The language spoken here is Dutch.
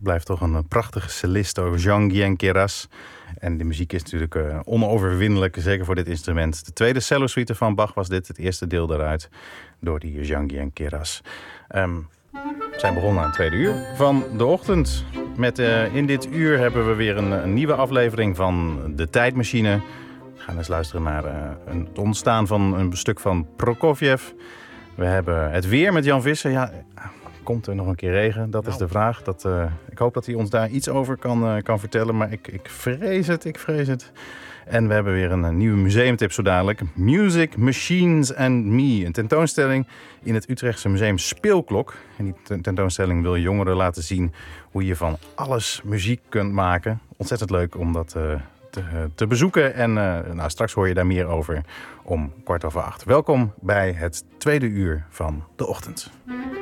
blijft toch een prachtige cellist, Jean-Guyen Queyras. En de muziek is natuurlijk onoverwinnelijk, zeker voor dit instrument. De tweede cello-suite van Bach was dit, het eerste deel daaruit, door die Jean-Guyen Queyras. We zijn begonnen aan het tweede uur van de ochtend. Met in dit uur hebben we weer een nieuwe aflevering van De Tijdmachine. We gaan eens luisteren naar het ontstaan van een stuk van Prokofjev. We hebben het weer met Jan Visser. Ja, komt er nog een keer regen? Dat is de vraag. Ik hoop dat hij ons daar iets over kan vertellen. Maar ik vrees het. En we hebben weer een nieuwe museumtip zo dadelijk. Music, Machines and Me. Een tentoonstelling in het Utrechtse museum Speelklok. En die tentoonstelling wil jongeren laten zien hoe je van alles muziek kunt maken. Ontzettend leuk om dat te bezoeken. En straks hoor je daar meer over om 7:15. Welkom bij het tweede uur van de ochtend.